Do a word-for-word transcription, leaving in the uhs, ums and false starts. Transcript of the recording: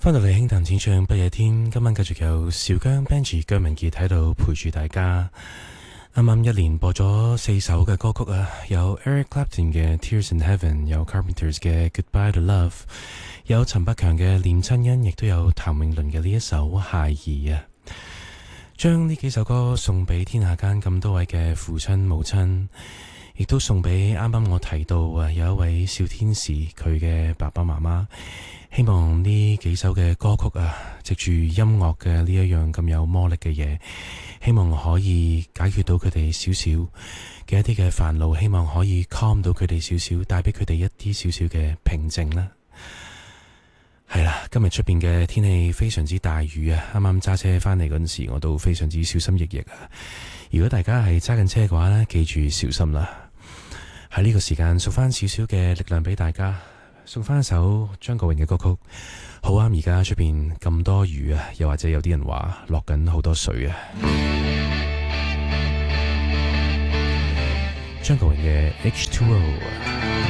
翻到嚟輕談淺唱不夜天，今晚繼續有小姜 Benji 姜文傑喺度陪住大家。啱啱一連播咗四首嘅歌曲啊，有 Eric Clapton 嘅 Tears in Heaven， 有 Carpenters 嘅 Goodbye to Love， 有陳百強嘅念親恩，亦都有譚詠麟嘅呢一首孩兒啊。將呢幾首歌送俾天下間咁多位嘅父親母親，亦都送俾啱啱我提到啊有一位小天使佢嘅爸爸媽媽。希望呢幾首嘅歌曲啊，藉住音樂嘅呢一樣咁有魔力嘅嘢，希望可以解決到佢哋少少嘅一啲嘅煩惱，希望可以 calm 到佢哋少少，帶俾佢哋一啲少少嘅平靜啦。係啦，今日出邊嘅天氣非常之大雨啊！啱啱揸車翻嚟嗰陣時，我都非常之小心翼翼啊。如果大家係揸緊車嘅話呢，記住小心啦。喺呢個時間送翻少少嘅力量俾大家。送翻一首張國榮嘅歌曲，好啱而家出邊咁多雨啊，又或者有啲人話落緊好多水啊。張國榮嘅 H two O。